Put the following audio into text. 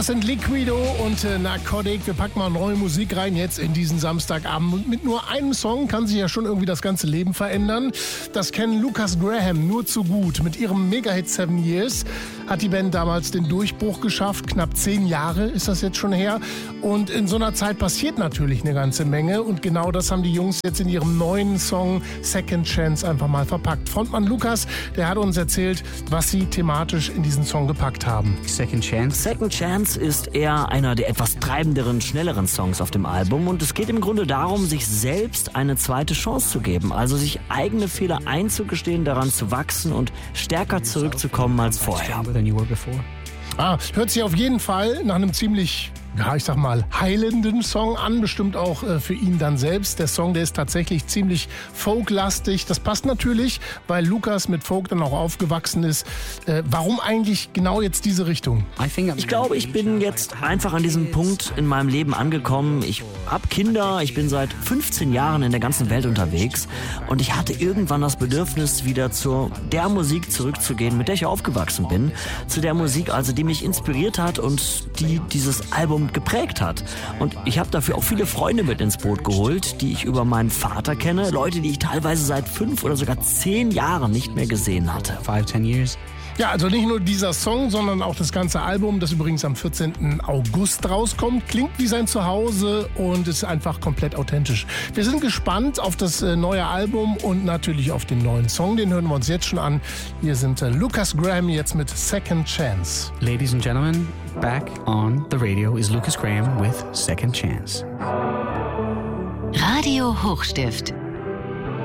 Das sind Liquido und Narcotic. Wir packen mal neue Musik rein jetzt in diesen Samstagabend. Und mit nur einem Song kann sich ja schon irgendwie das ganze Leben verändern. Das kennen Lucas Graham nur zu gut. Mit ihrem Mega-Hit 7 Years hat die Band damals den Durchbruch geschafft. Knapp 10 Jahre ist das jetzt schon her. Und in so einer Zeit passiert natürlich eine ganze Menge. Und genau das haben die Jungs jetzt in ihrem neuen Song Second Chance einfach mal verpackt. Frontmann Lukas, der hat uns erzählt, was sie thematisch in diesen Song gepackt haben. Second Chance ist eher einer der etwas treibenderen, schnelleren Songs auf dem Album. Und es geht im Grunde darum, sich selbst eine zweite Chance zu geben. Also sich eigene Fehler einzugestehen, daran zu wachsen und stärker zurückzukommen als vorher. Hört sich auf jeden Fall nach einem ziemlich, ja, ich sag mal, heilenden Song an, bestimmt auch für ihn dann selbst. Der Song, der ist tatsächlich ziemlich folklastig. Das passt natürlich, weil Lukas mit Folk dann auch aufgewachsen ist. Warum eigentlich genau jetzt diese Richtung? Ich glaube, ich bin jetzt einfach an diesem Punkt in meinem Leben angekommen. Ich habe Kinder, ich bin seit 15 Jahren in der ganzen Welt unterwegs und ich hatte irgendwann das Bedürfnis, wieder zu der Musik zurückzugehen, mit der ich aufgewachsen bin. Zu der Musik, also die mich inspiriert hat und die dieses Album geprägt hat. Und ich habe dafür auch viele Freunde mit ins Boot geholt, die ich über meinen Vater kenne. Leute, die ich teilweise seit 5 oder sogar 10 Jahren nicht mehr gesehen hatte. 5-10 years. Ja, also nicht nur dieser Song, sondern auch das ganze Album, das übrigens am 14. August rauskommt, klingt wie sein Zuhause und ist einfach komplett authentisch. Wir sind gespannt auf das neue Album und natürlich auf den neuen Song, den hören wir uns jetzt schon an. Hier sind Lucas Graham jetzt mit Second Chance. Ladies and gentlemen, back on the radio is Lucas Graham with Second Chance. Radio Hochstift.